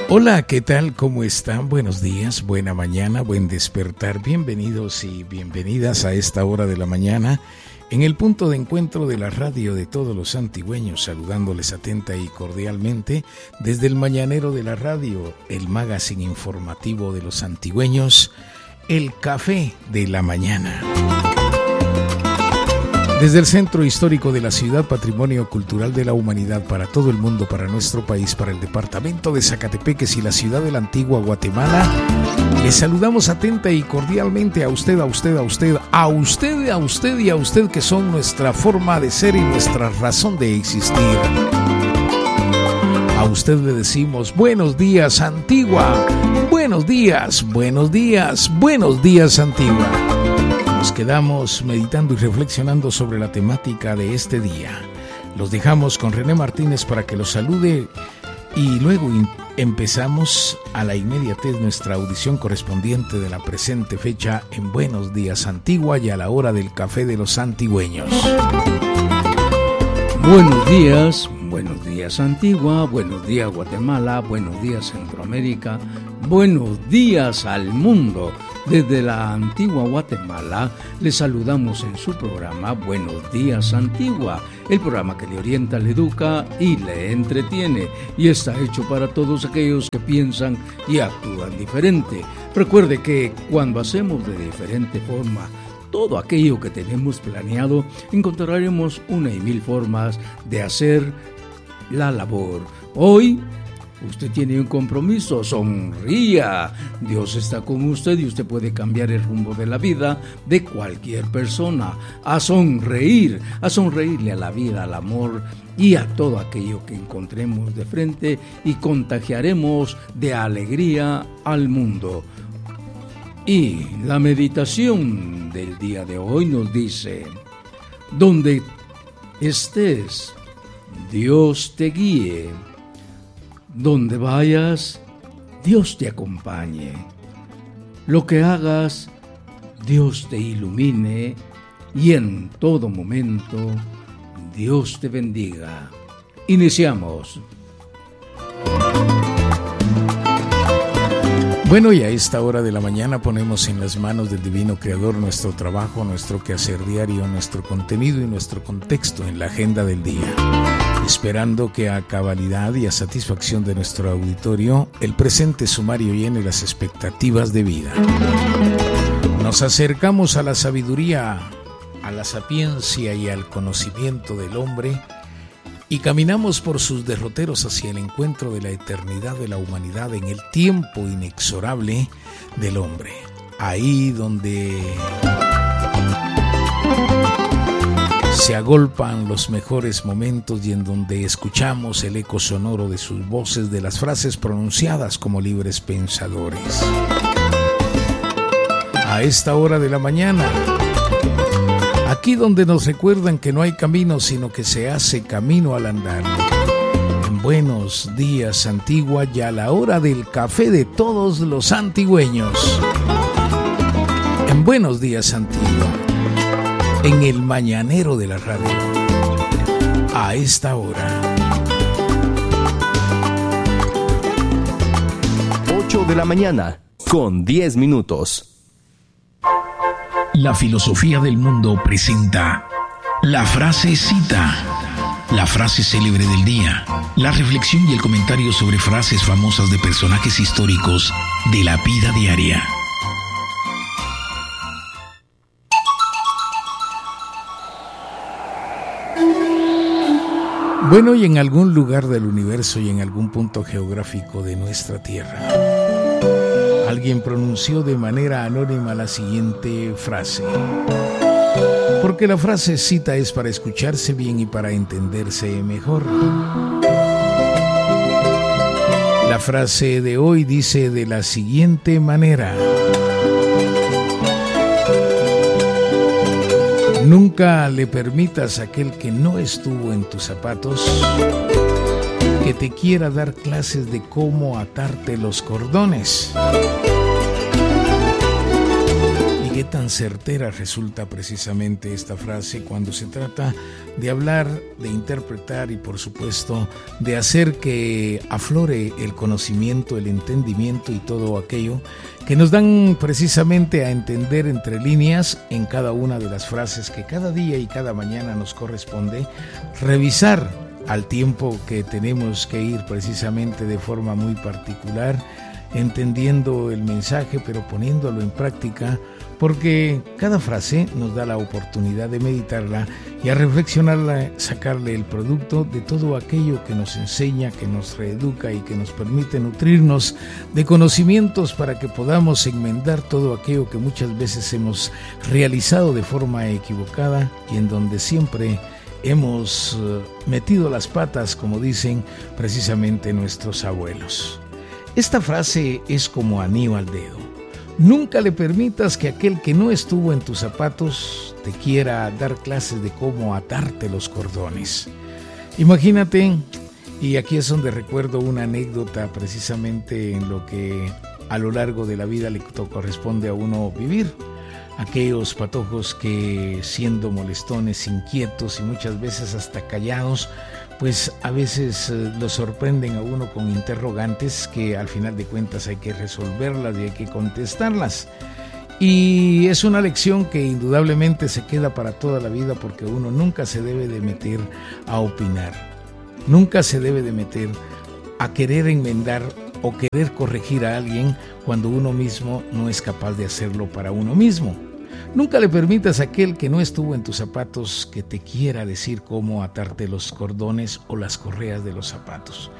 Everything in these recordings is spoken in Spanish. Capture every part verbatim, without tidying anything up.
Hola, ¿qué tal? ¿Cómo están? Buenos días, buena mañana, buen despertar. Bienvenidos y bienvenidas a esta hora de la mañana en el punto de encuentro de la radio de todos los santigüeños, saludándoles atenta y cordialmente desde el mañanero de la radio, el magazine informativo de los santigüeños, el Café de la Mañana. Desde el centro histórico de la ciudad, patrimonio cultural de la humanidad para todo el mundo, para nuestro país, para el departamento de Zacatepeques y la ciudad de la antigua Guatemala, les saludamos atenta y cordialmente a usted, a usted, a usted, a usted, a usted y a usted que son nuestra forma de ser y nuestra razón de existir. A usted le decimos buenos días, Antigua, buenos días, buenos días, buenos días, Antigua. Nos quedamos meditando y reflexionando sobre la temática de este día. Los dejamos con René Martínez para que los salude y luego empezamos a la inmediatez nuestra audición correspondiente de la presente fecha en Buenos Días Antigua y a la hora del café de los santigüeños. Buenos días, buenos días Antigua, buenos días Guatemala, buenos días Centroamérica, buenos días al mundo. Desde la antigua Guatemala, les saludamos en su programa Buenos Días Antigua, el programa que le orienta, le educa y le entretiene, y está hecho para todos aquellos que piensan y actúan diferente. Recuerde que cuando hacemos de diferente forma todo aquello que tenemos planeado, encontraremos una y mil formas de hacer la labor. Hoy, usted tiene un compromiso, sonría. Dios está con usted y usted puede cambiar el rumbo de la vida de cualquier persona. A sonreír, a sonreírle a la vida, al amor y a todo aquello que encontremos de frente y contagiaremos de alegría al mundo. Y la meditación del día de hoy nos dice: donde estés, Dios te guíe. Donde vayas, Dios te acompañe. Lo que hagas, Dios te ilumine y en todo momento, Dios te bendiga. Iniciamos. Bueno, y a esta hora de la mañana ponemos en las manos del Divino Creador nuestro trabajo, nuestro quehacer diario, nuestro contenido y nuestro contexto en la agenda del día, esperando que a cabalidad y a satisfacción de nuestro auditorio el presente sumario llene las expectativas de vida. Nos acercamos a la sabiduría, a la sapiencia y al conocimiento del hombre y caminamos por sus derroteros hacia el encuentro de la eternidad de la humanidad en el tiempo inexorable del hombre. Ahí donde se agolpan los mejores momentos y en donde escuchamos el eco sonoro de sus voces, de las frases pronunciadas como libres pensadores. A esta hora de la mañana, aquí donde nos recuerdan que no hay camino, sino que se hace camino al andar. En Buenos Días Antigua y a la hora del café de todos los santigüeños. En Buenos Días Antigua, en el mañanero de la radio, a esta hora. ocho de la mañana, con diez minutos. La filosofía del mundo presenta la frase cita, la frase célebre del día, la reflexión y el comentario sobre frases famosas de personajes históricos de la vida diaria. Bueno, y en algún lugar del universo y en algún punto geográfico de nuestra tierra, alguien pronunció de manera anónima la siguiente frase. Porque la frase cita es para escucharse bien y para entenderse mejor. La frase de hoy dice de la siguiente manera: nunca le permitas a aquel que no estuvo en tus zapatos que te quiera dar clases de cómo atarte los cordones. Y qué tan certera resulta precisamente esta frase cuando se trata de hablar, de interpretar y por supuesto de hacer que aflore el conocimiento, el entendimiento y todo aquello que nos dan precisamente a entender entre líneas en cada una de las frases que cada día y cada mañana nos corresponde revisar al tiempo que tenemos que ir precisamente de forma muy particular, entendiendo el mensaje pero poniéndolo en práctica, porque cada frase nos da la oportunidad de meditarla y a reflexionarla, sacarle el producto de todo aquello que nos enseña, que nos reeduca y que nos permite nutrirnos de conocimientos para que podamos enmendar todo aquello que muchas veces hemos realizado de forma equivocada y en donde siempre hemos metido las patas, como dicen precisamente nuestros abuelos. Esta frase es como anillo al dedo. Nunca le permitas que aquel que no estuvo en tus zapatos te quiera dar clases de cómo atarte los cordones. Imagínate, y aquí es donde recuerdo una anécdota precisamente en lo que a lo largo de la vida le corresponde a uno vivir. Aquellos patojos que siendo molestones, inquietos y muchas veces hasta callados, pues a veces eh, lo sorprenden a uno con interrogantes que al final de cuentas hay que resolverlas y hay que contestarlas. Y es una lección que indudablemente se queda para toda la vida porque uno nunca se debe de meter a opinar, nunca se debe de meter a querer enmendar o querer corregir a alguien cuando uno mismo no es capaz de hacerlo para uno mismo. Nunca le permitas a aquel que no estuvo en tus zapatos que te quiera decir cómo atarte los cordones o las correas de los zapatos.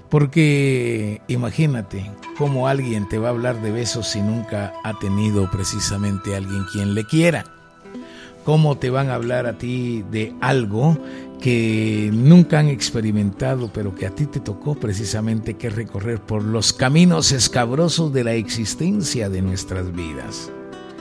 Porque imagínate cómo alguien te va a hablar de besos si nunca ha tenido precisamente alguien quien le quiera. Cómo te van a hablar a ti de algo que nunca han experimentado, pero que a ti te tocó precisamente que recorrer por los caminos escabrosos de la existencia de nuestras vidas.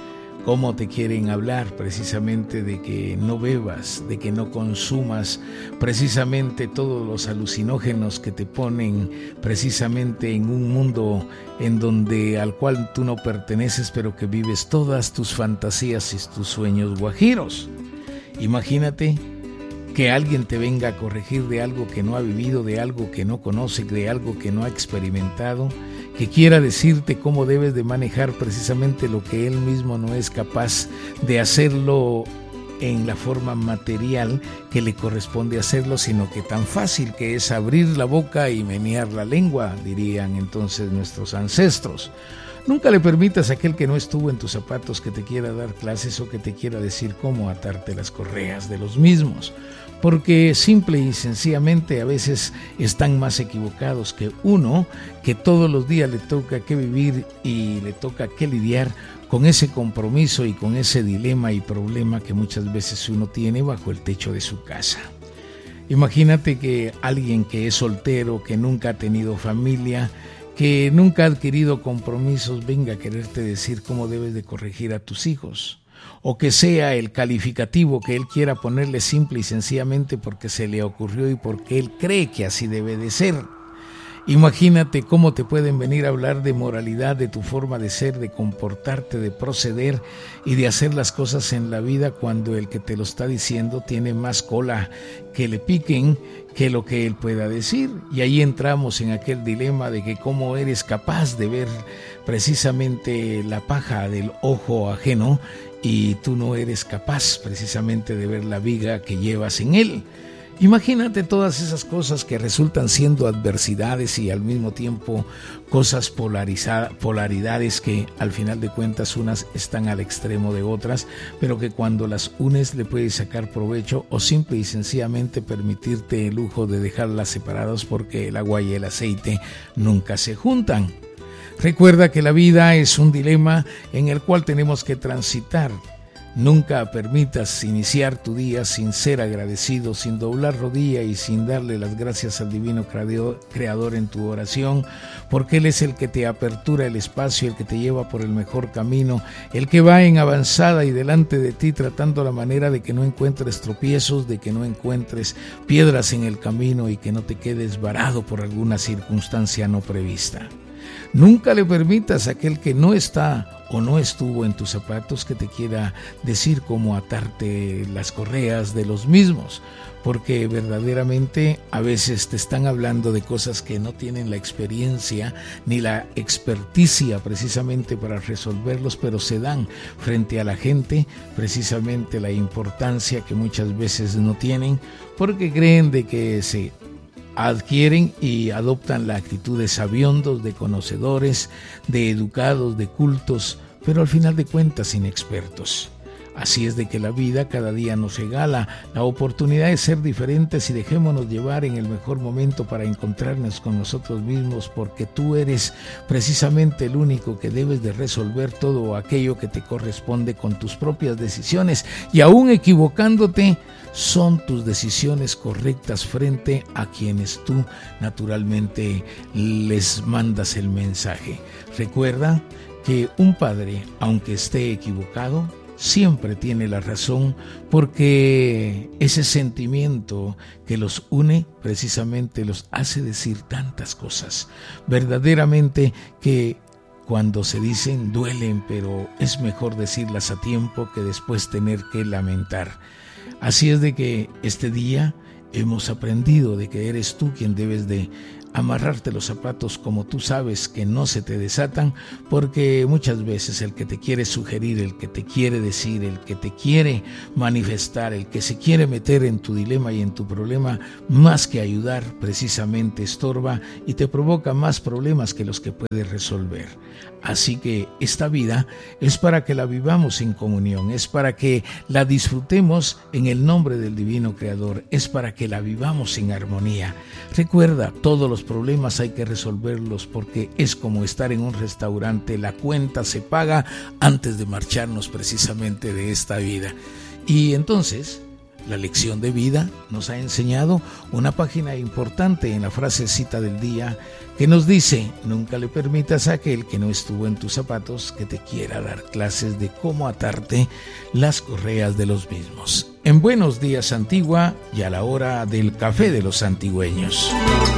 Cómo te quieren hablar precisamente de que no bebas, de que no consumas precisamente todos los alucinógenos que te ponen precisamente en un mundo en donde al cual tú no perteneces, pero que vives todas tus fantasías y tus sueños guajiros. Imagínate que alguien te venga a corregir de algo que no ha vivido, de algo que no conoce, de algo que no ha experimentado, que quiera decirte cómo debes de manejar precisamente lo que él mismo no es capaz de hacerlo en la forma material que le corresponde hacerlo, sino que tan fácil que es abrir la boca y menear la lengua, dirían entonces nuestros ancestros. Nunca le permitas a aquel que no estuvo en tus zapatos que te quiera dar clases o que te quiera decir cómo atarte las correas de los mismos, porque simple y sencillamente a veces están más equivocados que uno, que todos los días le toca que vivir y le toca que lidiar con ese compromiso y con ese dilema y problema que muchas veces uno tiene bajo el techo de su casa. Imagínate que alguien que es soltero, que nunca ha tenido familia, que nunca ha adquirido compromisos, venga a quererte decir cómo debes de corregir a tus hijos, o que sea el calificativo que él quiera ponerle simple y sencillamente porque se le ocurrió y porque él cree que así debe de ser. Imagínate cómo te pueden venir a hablar de moralidad, de tu forma de ser, de comportarte, de proceder y de hacer las cosas en la vida cuando el que te lo está diciendo tiene más cola que le piquen que lo que él pueda decir. Y ahí entramos en aquel dilema de que cómo eres capaz de ver precisamente la paja del ojo ajeno y tú no eres capaz precisamente de ver la viga que llevas en él. Imagínate todas esas cosas que resultan siendo adversidades y al mismo tiempo cosas polarizadas, polaridades que al final de cuentas unas están al extremo de otras, pero que cuando las unes le puedes sacar provecho o simple y sencillamente permitirte el lujo de dejarlas separadas porque el agua y el aceite nunca se juntan. Recuerda que la vida es un dilema en el cual tenemos que transitar. Nunca permitas iniciar tu día sin ser agradecido, sin doblar rodilla y sin darle las gracias al divino creador en tu oración, porque Él es el que te apertura el espacio, el que te lleva por el mejor camino, el que va en avanzada y delante de ti tratando la manera de que no encuentres tropiezos, de que no encuentres piedras en el camino y que no te quedes varado por alguna circunstancia no prevista. Nunca le permitas a aquel que no está o no estuvo en tus zapatos que te quiera decir cómo atarte las correas de los mismos, porque verdaderamente a veces te están hablando de cosas que no tienen la experiencia ni la experticia precisamente para resolverlos, pero se dan frente a la gente precisamente la importancia que muchas veces no tienen, porque creen de que se adquieren y adoptan la actitud de sabiondos, de conocedores, de educados, de cultos, pero al final de cuentas inexpertos. Así es de que la vida cada día nos regala la oportunidad de ser diferentes y dejémonos llevar en el mejor momento para encontrarnos con nosotros mismos, porque tú eres precisamente el único que debes de resolver todo aquello que te corresponde con tus propias decisiones, y aún equivocándote, son tus decisiones correctas frente a quienes tú naturalmente les mandas el mensaje. Recuerda que un padre, aunque esté equivocado, siempre tiene la razón, porque ese sentimiento que los une precisamente los hace decir tantas cosas. Verdaderamente que cuando se dicen duelen, pero es mejor decirlas a tiempo que después tener que lamentar. Así es de que este día hemos aprendido de que eres tú quien debes de amarrarte los zapatos como tú sabes que no se te desatan, porque muchas veces el que te quiere sugerir, el que te quiere decir, el que te quiere manifestar, el que se quiere meter en tu dilema y en tu problema, más que ayudar, precisamente estorba y te provoca más problemas que los que puede resolver. Así que esta vida es para que la vivamos en comunión, es para que la disfrutemos en el nombre del Divino Creador, es para que la vivamos en armonía. Recuerda, todos los problemas hay que resolverlos, porque es como estar en un restaurante, la cuenta se paga antes de marcharnos precisamente de esta vida. Y entonces, la lección de vida nos ha enseñado una página importante en la frasecita del día que nos dice: nunca le permitas a aquel que no estuvo en tus zapatos que te quiera dar clases de cómo atarte las correas de los mismos. En Buenos Días Antigua y a la hora del café de los antigüeños.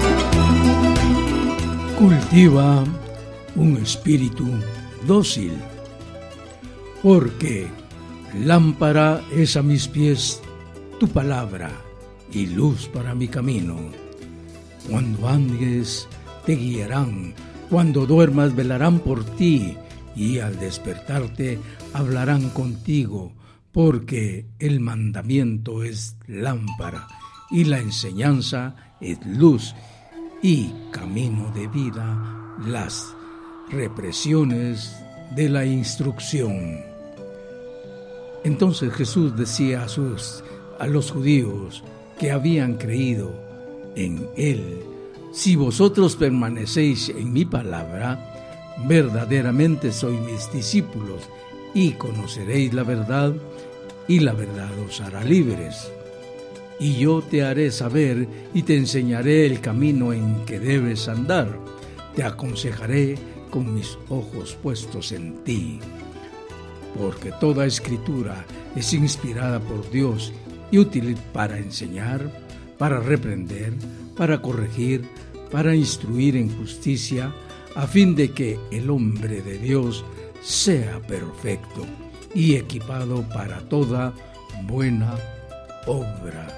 Cultiva un espíritu dócil, porque lámpara es a mis pies tu palabra y luz para mi camino. Cuando andes te guiarán, cuando duermas velarán por ti, y al despertarte hablarán contigo, porque el mandamiento es lámpara y la enseñanza es luz y camino de vida, las represiones de la instrucción. Entonces Jesús decía a sus a los judíos que habían creído en él: si vosotros permanecéis en mi palabra, verdaderamente sois mis discípulos, y conoceréis la verdad, y la verdad os hará libres. Y yo te haré saber y te enseñaré el camino en que debes andar. Te aconsejaré con mis ojos puestos en ti. Porque toda escritura es inspirada por Dios y útil para enseñar, para reprender, para corregir, para instruir en justicia, a fin de que el hombre de Dios sea perfecto y equipado para toda buena obra.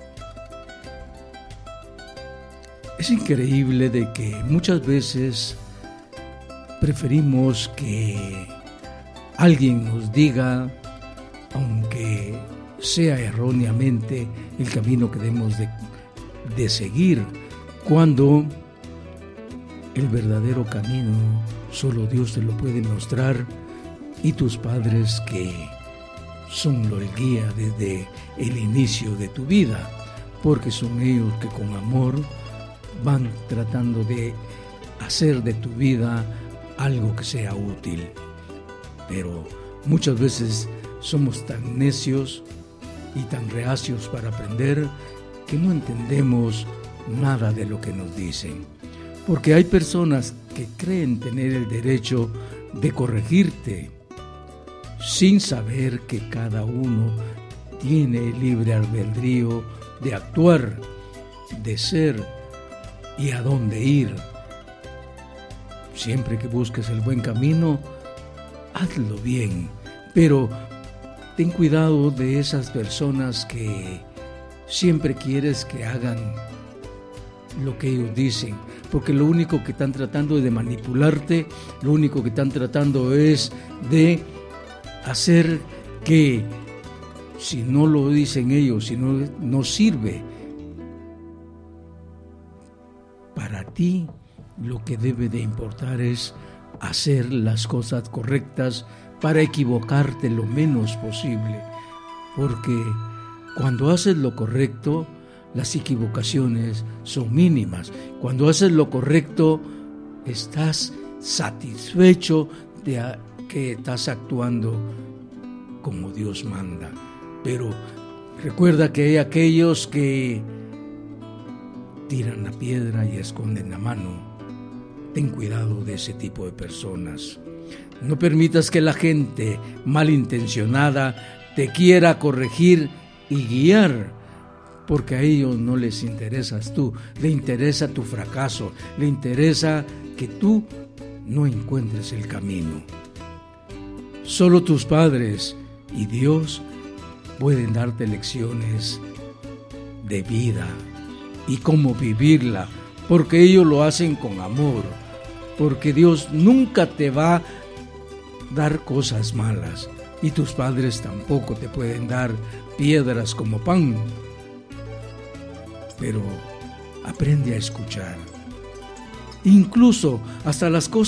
Es increíble de que muchas veces preferimos que alguien nos diga, aunque sea erróneamente, el camino que debemos de, de seguir, cuando el verdadero camino solo Dios te lo puede mostrar, y tus padres, que son el guía desde el inicio de tu vida, porque son ellos que con amor van tratando de hacer de tu vida algo que sea útil. Pero muchas veces somos tan necios y tan reacios para aprender que no entendemos nada de lo que nos dicen, porque hay personas que creen tener el derecho de corregirte sin saber que cada uno tiene libre albedrío de actuar, de ser y a dónde ir. siempre que busques el buen camino, hazlo bien, pero ten cuidado de esas personas que siempre quieres que hagan lo que ellos dicen, porque lo único que están tratando es de manipularte, lo único que están tratando es de hacer que, si no lo dicen ellos, si no, no sirve para ti, lo que debe de importar es hacer las cosas correctas para equivocarte lo menos posible, porque cuando haces lo correcto, las equivocaciones son mínimas. Cuando haces lo correcto, estás satisfecho de que estás actuando como Dios manda. Pero recuerda que hay aquellos que tiran la piedra y esconden la mano. Ten cuidado de ese tipo de personas. No permitas que la gente malintencionada te quiera corregir y guiar, porque a ellos no les interesas tú, le interesa tu fracaso, le interesa que tú no encuentres el camino. Solo tus padres y Dios pueden darte lecciones de vida y cómo vivirla, porque ellos lo hacen con amor, porque Dios nunca te va a dar cosas malas y tus padres tampoco te pueden dar piedras como pan. Pero aprende a escuchar. Incluso hasta las cosas